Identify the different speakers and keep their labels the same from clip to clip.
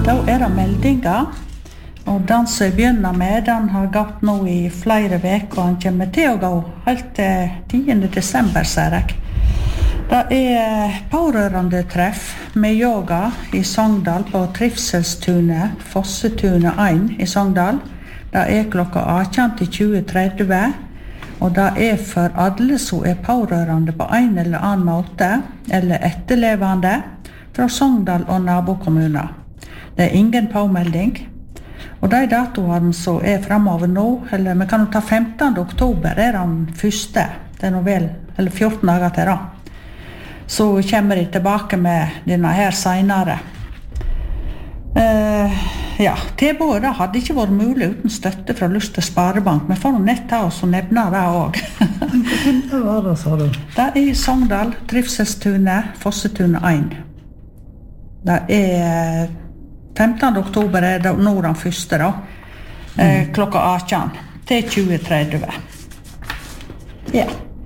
Speaker 1: Da det meldinger, og den som jeg begynner med, den har gått nå i flere veker, og han kommer til å gå helt til 10. desember, sier jeg. Det pårørende treff med yoga i Sogndal på Trivselstunet, Fossetunet 1 i Sogndal. Det klokka 18 til 20:30, og det for alle som pårørende på en eller annen måte, eller etterlevende, fra Sogndal og nabokommuner. Det ingen påmelding. Og de datoene som fremover nå, eller vi kan ta 15. oktober, den første. Det nå vel, eller 14 dager til da. Så kommer de tilbake med denne her senere. Tilbudet da hadde ikke vært mulig uten støtte fra Luster Sparebank. Vi får nett ta oss og nevne det også.
Speaker 2: Hva det, sa du?
Speaker 1: Det i Sogndal, Trivselstunet, Fossetunet 1. Det 15. oktober det nå den første da. Klokka 18 til 20:30. Ja.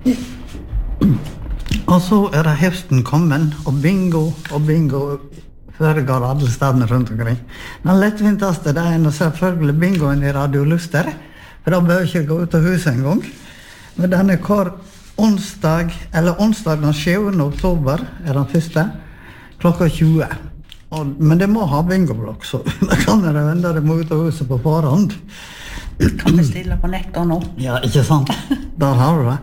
Speaker 2: Og så det høsten kommet, og bingo foregår alle stedene rundt omkring. Den lettvinteste det nå selvfølgelig bingoen i Radio Luster, for da bør ikke gå ut av huset en gang. Men den hver onsdag den 7. oktober den første, klokka 20. Men det må ha bingoblokk, så da kan det vende det ut av huset på forhånd.
Speaker 1: Kan bestille på nettet nå.
Speaker 2: Ja, ikke sant? Der har du det.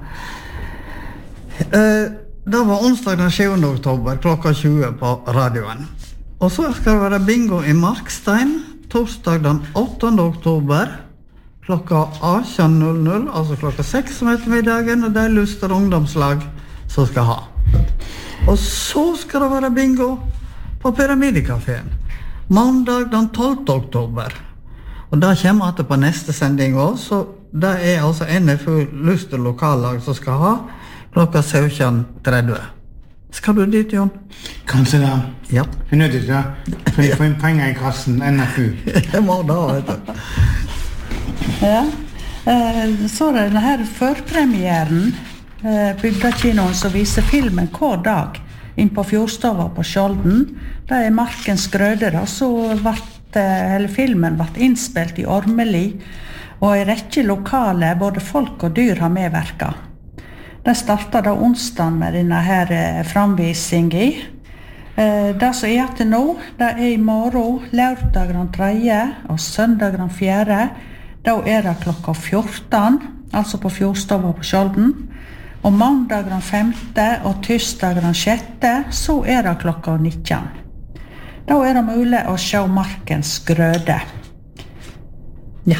Speaker 2: Det var onsdag den 7. oktober, klokka 20 på radioen. Og så skal det være bingo i Markstein, torsdag den 8. oktober, klokka 18:00, altså klokka 6 om ettermiddagen, og det Luster ungdomslag som skal ha. Og så skal det være bingo på Pyramidekaféen, mandag den 12. oktober. Og det kommer at på neste sending også, så det altså NFU Luster lokallag som skal ha, klokka 17:30. Skal du dit, Jon?
Speaker 3: Kanskje da.
Speaker 2: Ja.
Speaker 3: Vi nødt til det. For jeg får inn penger i kassen, NFU.
Speaker 2: Jeg må da, vet du.
Speaker 1: Ja. Så denne her førpremieren, Bygdakinoen som viser filmen hver dag inn på Fjordstova på Skjolden. Det Markens Grøde da, så filmen ble innspilt i Ormeli, og i rekke lokale, både folk og dyr har medverket. Det startet da onsdagen med denne her framvisingen. Det som til nå, det i morgen, lørdag den 3. og søndag den 4. Da det klokka 14, altså på Fjordstova på Skjolden. Og mandag den 5. og tirsdag den 6. så det klokka 19. Da det mulig å se Markens Grøde.
Speaker 2: Ja.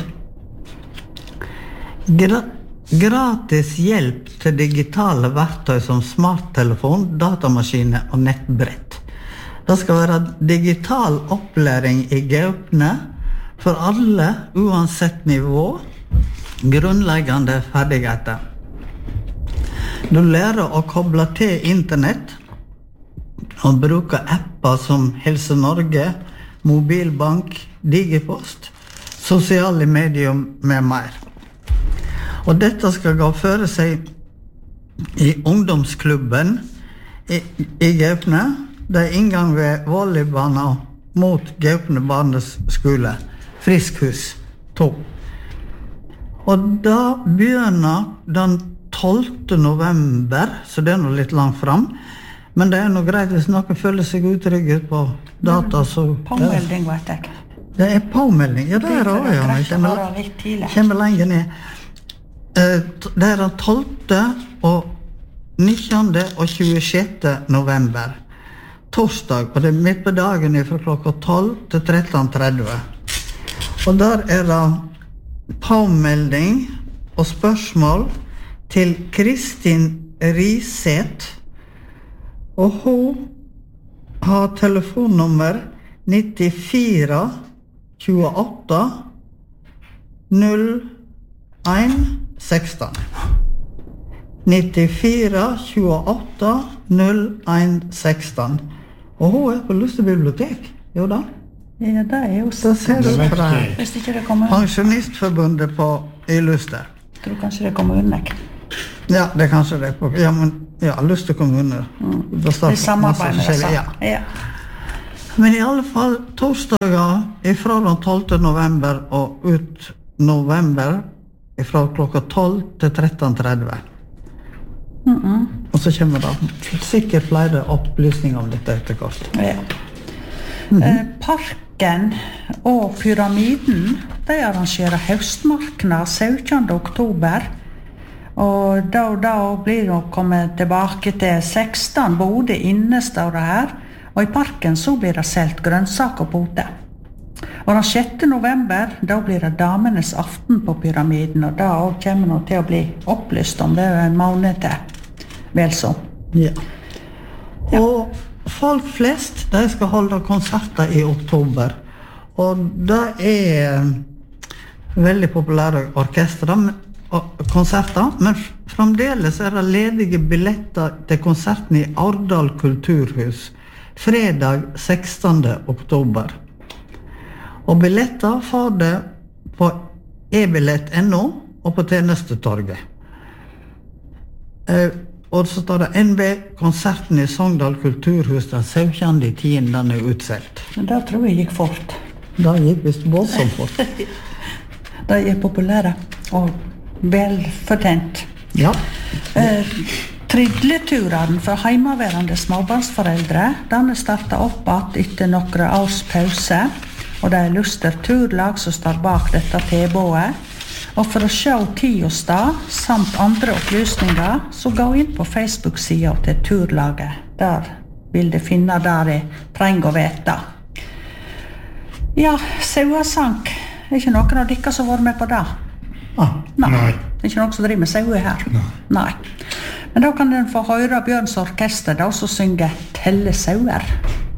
Speaker 2: Gratis hjelp til digitale verktøy som smarttelefon, datamaskiner og nettbrett. Det skal være digital opplæring i Gaupne for alle, uansett nivå, grunnleggende ferdigheter. Du lærer å koble til internett og bruke apper som Helse Norge, Mobilbank, Digipost, sosiale medier med mer. Og dette skal gå føre seg i ungdomsklubben i Gaupne. Det inngang ved volleybana mot Gaupne barneskole, Friskhus 2. Og da begynner den 12. november, så det noe litt langt fram. Men det noe greit hvis noen føler seg utrygget på data, så...
Speaker 1: Påmelding, vet jeg.
Speaker 2: Det påmelding, ja, det også, ja. Jeg kommer lenger ned. Det den 12. og 19. og 26. november. Torsdag, og det midt på dagen fra klokka 12 til 13:30. Og der det påmelding og spørsmål til Kristin Riseth, og hun har telefonnummer 94 28 01 16. 94 28 01 16. Og hun på Luster bibliotek, jo da?
Speaker 1: Ja, det jo
Speaker 2: så. Ser du fra
Speaker 1: hvis ikke det kommer...
Speaker 2: Pensjonistforbundet i Luster.
Speaker 1: Jeg tror kanskje det kommer unna.
Speaker 2: Ja, det kanskje det. Ja, men ja, Luster kommune.
Speaker 1: Det samarbeid med det.
Speaker 2: Ja. Men i alle fall torsdager ifra den 12. november og ut november ifra klokka 12 til 13:30. Og så kommer det sikkert flere opplysninger om dette etter hvert.
Speaker 1: Ja. Parken og Pyramiden, de arrangerer høstmarknad 17. oktober. Og da blir det å komme tilbake til 16 boder inne, står det her. Og i parken så blir det selt grønnsaker på pote. Og den 6. november, da blir det damenes aften på Pyramiden, og da kommer det til å bli opplyst om det en måned til. Vel så.
Speaker 2: Ja. Og folk flest, de skal holde konserter i oktober. Og det veldig populære orkestre og konserter, men fremdeles det ledige billetter til konserten i Ardal kulturhus, fredag 16. oktober. Og billetter får det på ebillett.no og på tjenestetorget. Og så står det NB, konserten i Sogndal kulturhus den 17.10. Den utselt.
Speaker 1: Men det tror jeg gikk fort.
Speaker 2: Det gikk visst voldsomt fort.
Speaker 1: Det populære og velfortjent.
Speaker 2: Ja.
Speaker 1: Tridleturen for heimaværende småbarnsforeldre, den startet opp etter noen års pause, og det Luster Turlag som står bak dette tilbudet. Og for å se tid og sted, samt andre opplysninger, så gå inn på Facebook-siden til Turlaget. Der vil du finne der jeg trenger å vite. Ja, sauesank. Ikke noen av dere som har vært med på det? Nei. Det ikke noen som driver med saue her? Nei. Men da kan den få høre Bjørns orkester da, som synger Telle sauer.